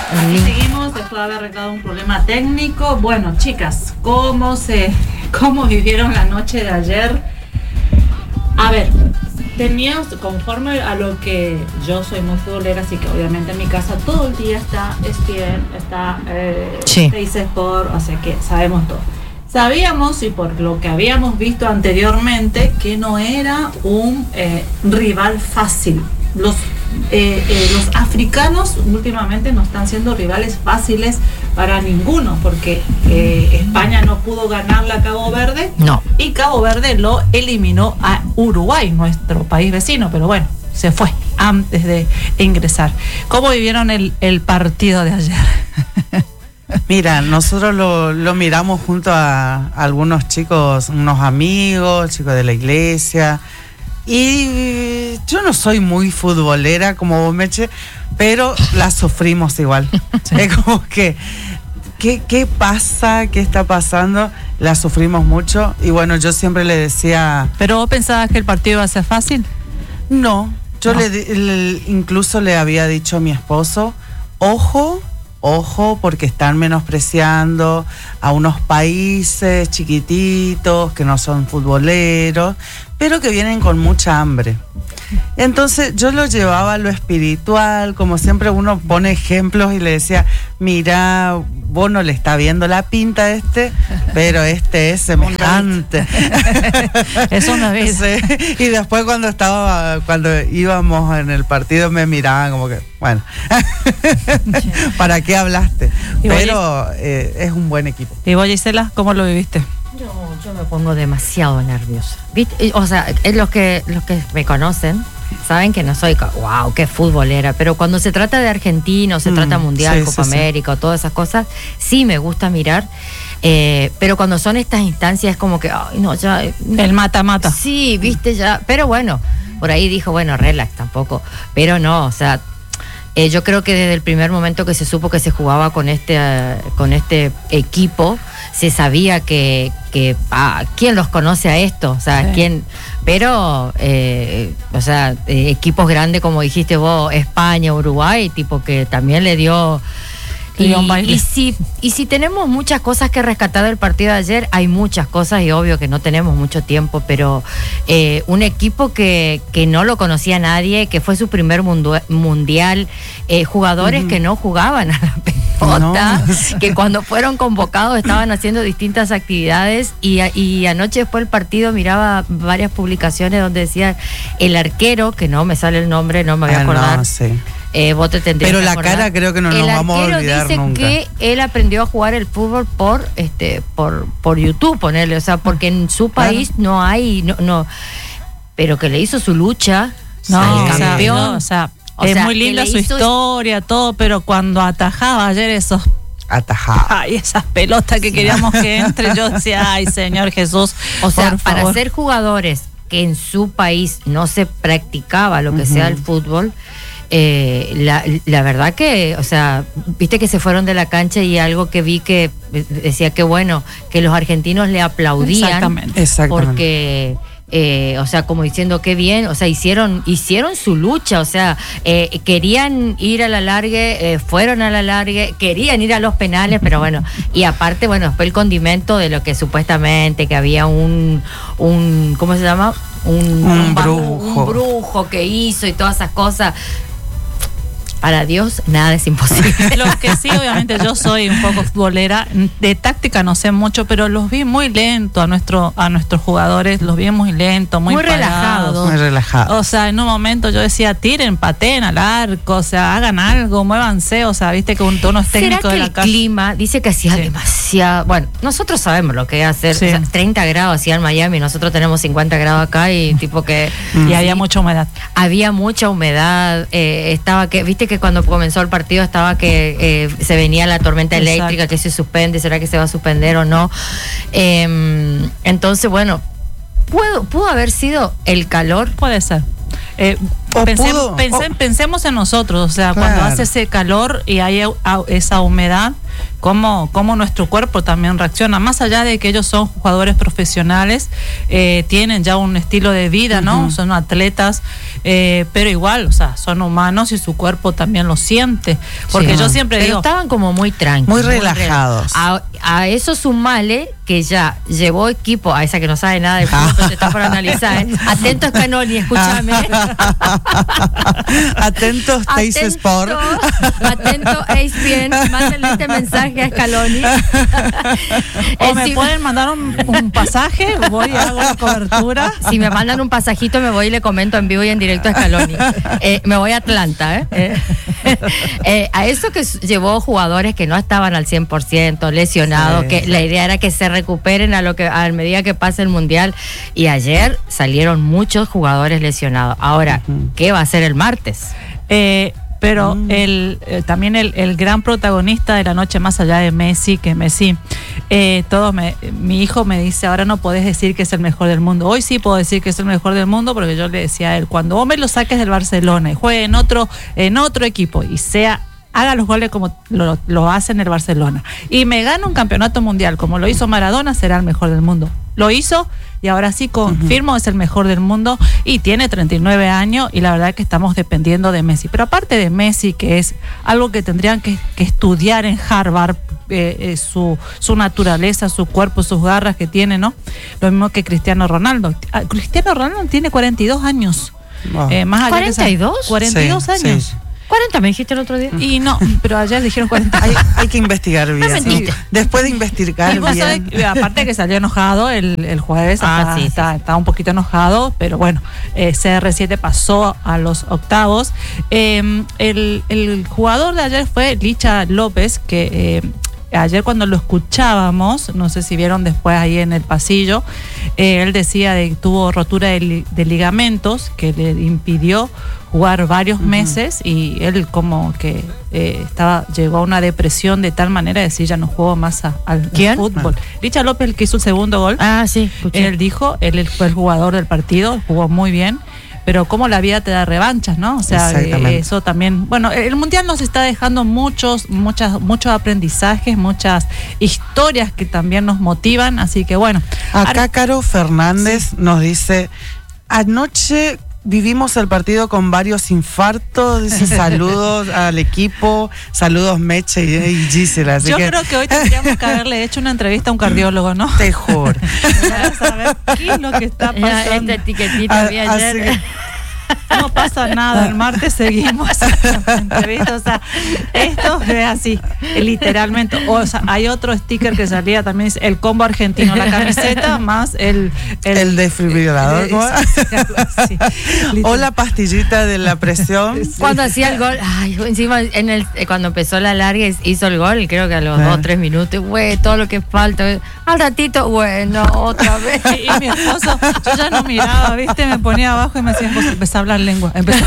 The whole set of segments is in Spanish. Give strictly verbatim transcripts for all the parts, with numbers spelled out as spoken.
Aquí seguimos después de haber arreglado un problema técnico. Bueno, chicas, ¿cómo se, cómo vivieron la noche de ayer? A ver, teníamos, conforme a lo que yo soy muy futbolera, así que obviamente en mi casa todo el día está E S P N, está eh, Sí. Teis Sport, o sea que sabemos todo. Sabíamos, y por lo que habíamos visto anteriormente, que no era un eh, rival fácil. Los, eh, eh, los africanos últimamente no están siendo rivales fáciles para ninguno, porque eh, España no pudo ganarle a Cabo Verde, No. y Cabo Verde lo eliminó a Uruguay, nuestro país vecino, pero bueno, se fue antes de ingresar. ¿Cómo vivieron el, el partido de ayer? Mira, nosotros lo, lo miramos junto a algunos chicos, unos amigos, chicos de la iglesia. Y yo no soy muy futbolera como vos, Meche, pero la sufrimos igual. Sí. Es como que, ¿qué, ¿qué pasa? ¿Qué está pasando? La sufrimos mucho. Y bueno, yo siempre le decía... ¿Pero vos pensabas que el partido iba a ser fácil? No, yo No. Le, le incluso le había dicho a mi esposo, ojo... Ojo, porque están menospreciando a unos países chiquititos que no son futboleros, pero que vienen con mucha hambre. Entonces yo lo llevaba a lo espiritual, como siempre uno pone ejemplos y le decía, mira, vos no le está viendo la pinta a este, pero este es semejante. Es una vez. Sí. Y después cuando estaba, cuando íbamos en el partido me miraban como que, bueno, ¿para qué hablaste? Pero eh, es un buen equipo. ¿Y vos, Gisela, cómo lo viviste? Yo, yo me pongo demasiado nerviosa. ¿Viste? O sea, es los que los que me conocen saben que no soy, wow, qué futbolera, pero cuando se trata de Argentina, o se mm, trata Mundial, sí, Copa sí, América, sí. o todas esas cosas, sí me gusta mirar. Eh, pero cuando son estas instancias es como que, ay, no, ya... El mata-mata. Sí, viste, ya. Pero bueno, por ahí dijo, bueno, relax tampoco. Pero no, o sea... Eh, yo creo que desde el primer momento que se supo que se jugaba con este uh, con este equipo, se sabía que, que ah, ¿quién los conoce a esto? O sea, sí. ¿quién? Pero, eh, o sea, eh, equipos grandes como dijiste vos, España, Uruguay, tipo que también le dio... Y, y, si, y si tenemos muchas cosas que rescatar del partido de ayer, hay muchas cosas y obvio que no tenemos mucho tiempo, pero eh, un equipo que, que no lo conocía nadie, que fue su primer mundu- mundial, eh, jugadores uh-huh. que no jugaban a la pelota, no. que cuando fueron convocados estaban haciendo distintas actividades y, y anoche después del partido miraba varias publicaciones donde decía el arquero, que no me sale el nombre, no me voy a acordar. Ah, no, sí. Eh, vos te tendrías Pero que la acordar. cara creo que no nos vamos a olvidar dice nunca. Que él aprendió a jugar el fútbol por este por por YouTube, ponerle, o sea, porque en su país claro. no hay no, no pero que le hizo su lucha, no, el o campeón, sea, no, o sea, o es sea, muy linda su hizo... historia, todo, pero cuando atajaba ayer esos atajaba. Ay, esas pelotas que queríamos que entre, yo decía, ay, Señor Jesús, o sea, por para favor. ser jugadores que en su país no se practicaba lo que uh-huh. sea el fútbol. Eh, la, la verdad que, o sea, viste que se fueron de la cancha y algo que vi que decía que bueno, que los argentinos le aplaudían. Exactamente. Exactamente. Porque, eh, o sea, como diciendo qué bien, o sea, hicieron hicieron su lucha, o sea, eh, querían ir a la largue, eh, fueron a la largue, querían ir a los penales, pero bueno, y aparte, bueno, fue el condimento de lo que supuestamente que había un, un ¿cómo se llama? Un, un, un brujo. Un brujo que hizo y todas esas cosas. Para Dios nada es imposible. Lo que sí, obviamente yo soy un poco futbolera, de táctica no sé mucho, pero los vi muy lento a nuestro a nuestros jugadores, los vi muy lento, muy, muy relajados. Muy relajados. O sea, en un momento yo decía, tiren, pateen al arco, o sea, hagan algo, muévanse, o sea, viste que un tono es técnico de la casa. El clima dice que hacía sí. demasiado, bueno, nosotros sabemos lo que es hacer, sí. o sea, treinta grados hacía en Miami, nosotros tenemos cincuenta grados acá y tipo que... y sí, había mucha humedad. Había mucha humedad, eh, estaba que, viste que cuando comenzó el partido estaba que eh, se venía la tormenta eléctrica, exacto. que se suspende, ¿será que se va a suspender o no? Eh, entonces, bueno, ¿pudo, pudo haber sido el calor? Puede ser. Eh, pensemos, pudo, pense, oh. Pensemos en nosotros, o sea, claro. cuando hace ese calor y hay esa humedad, cómo, cómo nuestro cuerpo también reacciona, más allá de que ellos son jugadores profesionales, eh, tienen ya un estilo de vida, ¿no? Uh-huh. Son atletas, eh, pero igual, o sea, son humanos y su cuerpo también lo siente, porque sí, yo siempre pero digo, estaban como muy tranquilos, muy relajados. Muy rel- a, a eso sumale que ya llevó equipo, a esa que no sabe nada de fútbol, pero te está por analizar, ¿eh? Atento Scanoni, escúchame. Atentos Teis Sport. Atento Ace Bien, mándenle este mensaje a Scaloni. O me pueden mandar un, un pasaje, voy y hago la cobertura. Si me mandan un pasajito, me voy y le comento en vivo y en directo a Scaloni. Eh, me voy a Atlanta, ¿eh? Eh, eh, a eso que llevó jugadores que no estaban al cien por ciento, lesionados, sí, que sí. La idea era que se recuperen a lo que a medida que pase el Mundial. Y ayer salieron muchos jugadores lesionados. Ahora, uh-huh. ¿qué va a ser el martes? Eh... Pero mm. el, eh, también el, el gran protagonista de la noche, más allá de Messi, que Messi, eh, todos me, mi hijo me dice, ahora no podés decir que es el mejor del mundo. Hoy sí puedo decir que es el mejor del mundo, porque yo le decía a él, cuando vos me lo saques del Barcelona y juegue en otro, en otro equipo y sea, haga los goles como lo, lo hace en el Barcelona y me gana un campeonato mundial como lo hizo Maradona, será el mejor del mundo. Lo hizo y ahora sí confirmo, uh-huh. es el mejor del mundo y tiene treinta y nueve años y la verdad que estamos dependiendo de Messi. Pero aparte de Messi, que es algo que tendrían que, que estudiar en Harvard, eh, eh, su, su naturaleza, su cuerpo, sus garras que tiene, ¿no? Lo mismo que Cristiano Ronaldo. Cristiano Ronaldo tiene cuarenta y dos años. Wow. Eh, más allá ¿cuarenta y dos? Que cuarenta y dos sí, años. Sí. cuarenta me dijiste el otro día. Y no, pero ayer dijeron cuarenta. Hay, hay que investigar bien. Sí. Después de investigar y vos bien. sabés que, aparte que salió enojado el, el jueves, ah, está, sí, está, sí. está un poquito enojado, pero bueno, eh, C R siete pasó a los octavos. Eh, el, el jugador de ayer fue Licha López, que eh, ayer cuando lo escuchábamos, no sé si vieron después ahí en el pasillo, eh, él decía que tuvo rotura de, li, de ligamentos que le impidió jugar varios uh-huh. meses y él como que eh, estaba llegó a una depresión de tal manera de decir ya no juego más a, al ¿Quién? fútbol. Ah. Licha López, el que hizo el segundo gol. Ah, sí, escuché. Él dijo, él fue el jugador del partido, jugó muy bien. Pero cómo la vida te da revanchas, ¿no? O sea, eh, eso también. Bueno, el mundial nos está dejando muchos, muchas, muchos aprendizajes, muchas historias que también nos motivan. Así que bueno. Acá Caro Fernández sí. nos dice: anoche vivimos el partido con varios infartos. Dice saludos al equipo, saludos Meche y, y Gisela. Así Yo que... creo que hoy tendríamos que haberle hecho una entrevista a un cardiólogo, ¿no? Te juro. Para saber qué es lo que está pasando. Esta etiquetita vi ayer. No pasa nada, el martes seguimos la entrevista. O sea, esto es así, literalmente. O sea, hay otro sticker que salía también, dice el combo argentino, la camiseta más el el, el desfibrilador. Sí, o la pastillita de la presión. Sí. Cuando hacía el gol, ay, encima en el cuando empezó la larga hizo el gol, creo que a los ah. dos, tres minutos, güey, todo lo que falta. Al ratito, bueno, otra vez. Y, y mi esposo, yo ya no miraba, ¿viste? Me ponía abajo y me decía, empezá a hablar lengua. Empezó.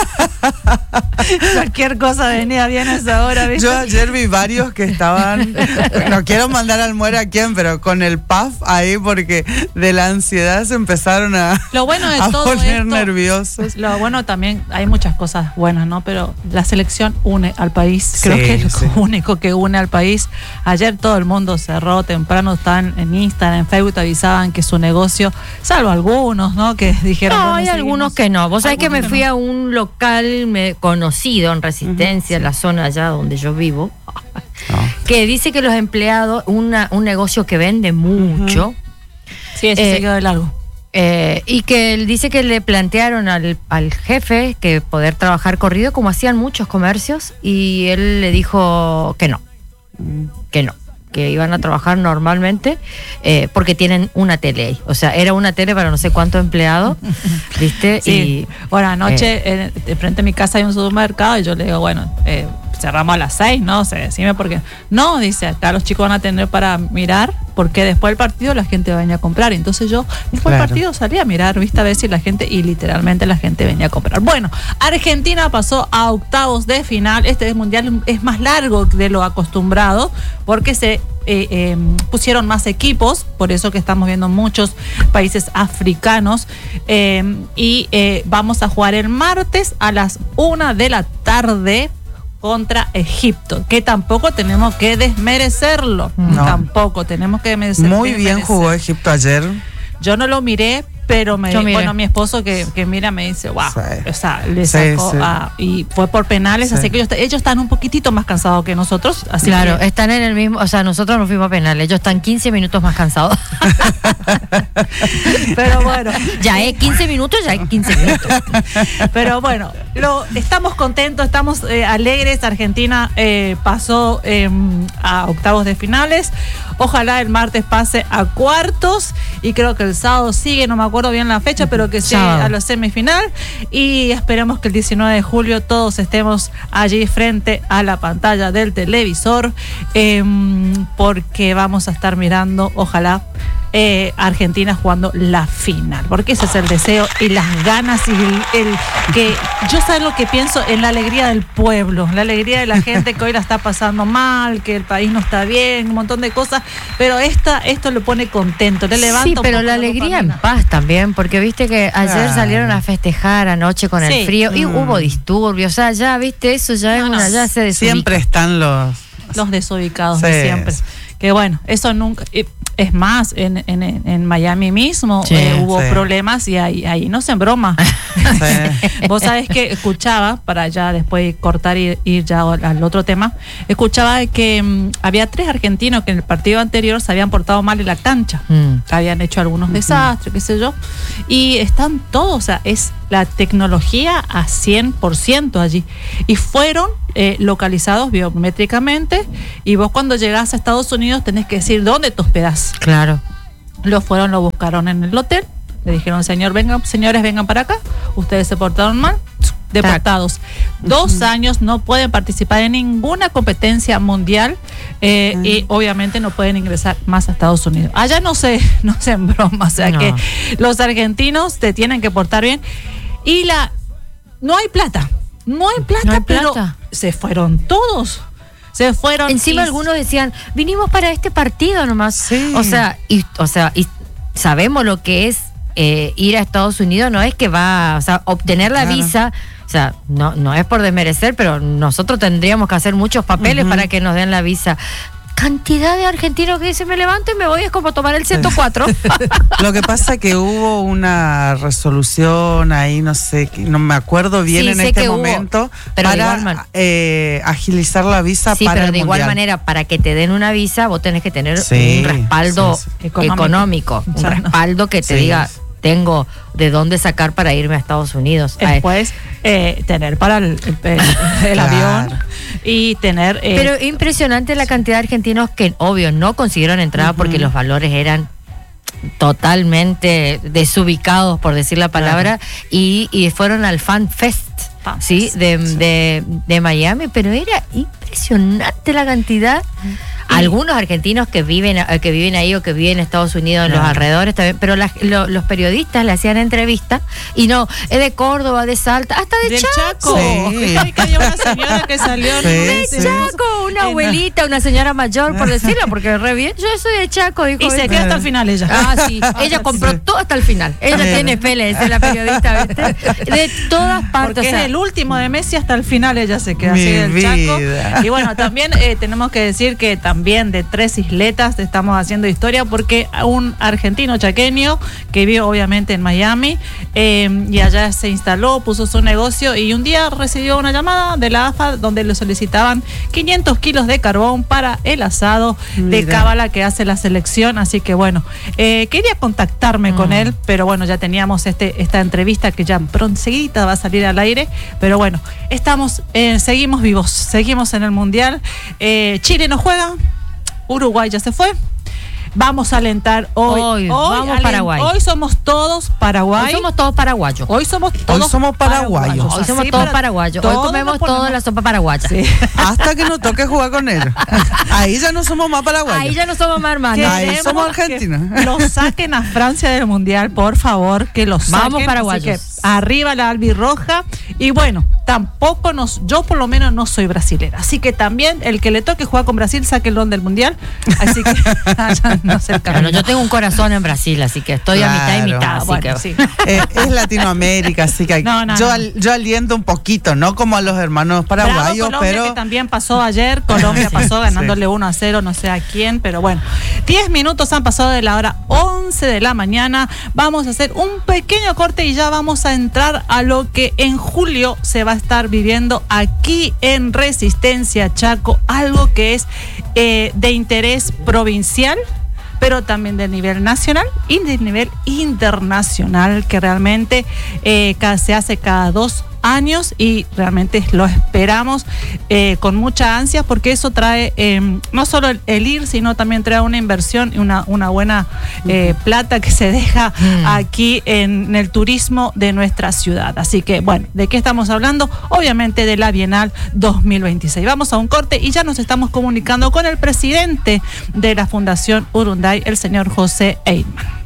Cualquier cosa venía bien a esa hora, ¿viste? Yo ayer vi varios que estaban, no quiero mandar al muere a quién, pero con el puff ahí porque de la ansiedad se empezaron a, lo bueno de a todo poner esto, nerviosos. Lo bueno también, hay muchas cosas buenas, ¿no? Pero la selección une al país. Creo sí, que es lo sí. único que une al país. Ayer todo el mundo cerró temprano, estaban en Instagram, en Facebook, avisaban que su negocio, salvo algunos, ¿no? Que dijeron. No, bueno, hay seguimos. algunos que no. Vos sabés que me que fui no. a un local me, conocido en Resistencia, uh-huh, en la zona allá donde yo vivo, no. que dice que los empleados, una, un negocio que vende mucho. Uh-huh. Sí, eso eh, se quedó de largo. Eh, y que él dice que le plantearon al, al jefe que poder trabajar corrido como hacían muchos comercios y él le dijo que no, que no, que iban a trabajar normalmente eh, porque tienen una tele ahí. O sea, era una tele para no sé cuántos empleados, ¿viste? Sí. Y, bueno, anoche eh, de frente a mi casa hay un supermercado y yo le digo, bueno, eh, cerramos a las seis, ¿no? O sea, decime por qué. No, dice, acá los chicos van a tener para mirar porque después del partido la gente va a venir a comprar. Entonces yo, después claro. del partido salí a mirar, viste, a ver si la gente, y literalmente la gente venía a comprar. Bueno, Argentina pasó a octavos de final. Este mundial es más largo de lo acostumbrado porque se eh, eh, pusieron más equipos, por eso que estamos viendo muchos países africanos. Eh, y eh, vamos a jugar el martes a las una de la tarde contra Egipto, que tampoco tenemos que desmerecerlo, no. tampoco tenemos que desmerecerlo. Muy bien jugó Egipto ayer. Yo no lo miré pero me, Yo miré. bueno, mi esposo que, que mira me dice, wow, Sí. o sea, le Sí, sacó sí. a- y fue por penales, Sí. así que ellos, ellos están un poquitito más cansados que nosotros, así Claro, que, están en el mismo, o sea, nosotros nos fuimos a penales, ellos están quince minutos más cansados. pero bueno, Ya es quince minutos, ya es quince minutos. pero bueno, lo, estamos contentos, estamos eh, alegres. Argentina eh, pasó eh, a octavos de finales. Ojalá el martes pase a cuartos y creo que el sábado sigue, no me acuerdo bien la fecha, pero que sigue Sábado. a la semifinal y esperemos que el diecinueve de julio todos estemos allí frente a la pantalla del televisor eh, porque vamos a estar mirando, ojalá, eh, Argentina jugando la final, porque ese es el deseo y las ganas y el, el que yo sé lo que pienso en la alegría del pueblo, la alegría de la gente que hoy la está pasando mal, que el país no está bien, un montón de cosas, pero esta esto le pone contento, le levanta Sí, un pero poco la alegría en dopamina. paz también, porque viste que ayer Claro. salieron a festejar anoche con Sí. el frío y Mm. hubo disturbios, o sea, ya viste, eso ya No, es no, una, ya se desubica. Siempre están los... Los desubicados Sí, de siempre. sí. Que bueno, eso nunca. eh, Es más, en, en, en Miami mismo Sí, eh, hubo sí. problemas y ahí, ahí no se broma. Sí. Vos sabés que escuchaba, para ya después cortar y ir ya al, al otro tema, escuchaba que mm, había tres argentinos que en el partido anterior se habían portado mal en la cancha. Mm. Habían hecho algunos desastres, qué sé yo. Y están todos, o sea, es la tecnología a cien por ciento allí. Y fueron eh, localizados biométricamente. Y vos cuando llegás a Estados Unidos tenés que decir dónde te hospedás. Claro. Lo fueron, lo buscaron en el hotel. Le dijeron, señor, vengan, señores, vengan para acá. Ustedes se portaron mal. Deportados. Dos años no pueden participar en ninguna competencia mundial eh, Ah. y obviamente no pueden ingresar más a Estados Unidos. Allá no se, no se en broma, o sea No. que los argentinos te tienen que portar bien. Y la no hay plata, no hay plata, No hay pero plata. se fueron todos. Se fueron. Encima y- algunos decían, vinimos para este partido nomás. Sí. O sea, y, o sea, y sabemos lo que es eh, ir a Estados Unidos, no es que va, o sea, obtener la Claro. visa, o sea, no, no es por desmerecer, pero nosotros tendríamos que hacer muchos papeles Ujú. para que nos den la visa. Cantidad de argentinos que dicen, me levanto y me voy, es como tomar el ciento cuatro. Lo que pasa que hubo una resolución ahí, no sé, que- no me acuerdo bien Sí, en sé este que hubo, momento, pero de igual para man- eh, agilizar la visa Sí, para pero el de igual mundial. manera, para que te den una visa, vos tenés que tener Sí, un respaldo sí, sí. económico, Económico. un O sea, no. respaldo que te Sí. diga, tengo de dónde sacar para irme a Estados Unidos. Ay, Después eh, tener para el, el- el- el Claro. avión y tener eh, Pero impresionante la cantidad de argentinos que, obvio, no consiguieron entrada porque los valores eran totalmente desubicados, por decir la palabra, y, y fueron al Fan Fest, Fan ¿sí? Fest, De, sí. de, de Miami, pero era impresionante la cantidad. Algunos argentinos que viven eh, que viven ahí o que viven en Estados Unidos, en los Claro. alrededores también, pero las- lo- los periodistas le hacían entrevistas y no, es de Córdoba, de Salta, hasta de del Chaco. Chaco. Sí. Viste que había una señora que salió Sí, De sí. Chaco, una En- abuelita, una señora mayor, por decirlo, porque re bien, yo soy de Chaco, dijo. y se ¿viste? queda hasta el final ella. Ah, sí, ella compró Sí. todo hasta el final. Ella Bien. tiene fe, le dice la periodista, ¿viste? De todas partes. Porque o sea, es el último de Messi hasta el final ella se queda Mi así del Chaco. vida. Y bueno, también eh, tenemos que decir que también de tres isletas estamos haciendo historia porque un argentino chaqueño que vive obviamente en Miami eh, y allá se instaló, puso su negocio y un día recibió una llamada de la A F A donde le solicitaban quinientos kilos de carbón para el asado de Mira. cábala que hace la selección. Así que bueno, eh, quería contactarme con Mm. él, pero bueno, ya teníamos este esta entrevista que ya pronto seguida va a salir al aire, pero bueno, estamos, eh, seguimos vivos, seguimos en el Mundial. Eh, Chile no juega, Uruguay ya se fue. Vamos a alentar hoy. Hoy, vamos alen- Paraguay. Hoy somos todos Paraguay. hoy somos todos paraguayos. Hoy somos todos somos paraguayos. Hoy somos Así todos para- paraguayos. Hoy todos comemos nos ponemos- toda la sopa paraguaya. Sí. Hasta que nos toque jugar con él. Ahí ya no somos más paraguayos. Ahí ya no somos más hermanos. Ahí Queremos somos que argentinos. Los saquen a Francia del Mundial, por favor, que los saquen. Vamos, paraguayos. Así que arriba la albirroja Y bueno, tampoco nos, yo por lo menos no soy brasilera. Así que también el que le toque jugar con Brasil saque el don del mundial. Así que no sé el Bueno, yo tengo un corazón en Brasil, así que estoy Claro. a mitad y mitad. Ah, Así bueno, que, sí. Eh, es Latinoamérica, así que No, no, yo, no. al- yo aliento un poquito, no como a los hermanos Bravo paraguayos, Colombia, pero que también pasó ayer. Colombia Sí, pasó ganándole sí. uno a cero, no sé a quién, pero bueno. diez minutos han pasado de la hora once de la mañana. Vamos a hacer un pequeño corte y ya vamos a entrar a lo que en julio se va a estar viviendo aquí en Resistencia Chaco, algo que es eh, de interés provincial, pero también de nivel nacional y de nivel internacional, que realmente eh, ca- se hace cada dos años y realmente lo esperamos eh, con mucha ansia, porque eso trae eh, no solo el, el ir, sino también trae una inversión y una, una buena eh, plata que se deja Mm. aquí en, en el turismo de nuestra ciudad. Así que bueno, ¿de qué estamos hablando? Obviamente de la Bienal dos mil veintiséis. Vamos a un corte y ya nos estamos comunicando con el presidente de la Fundación Urunday, el señor José Eidman.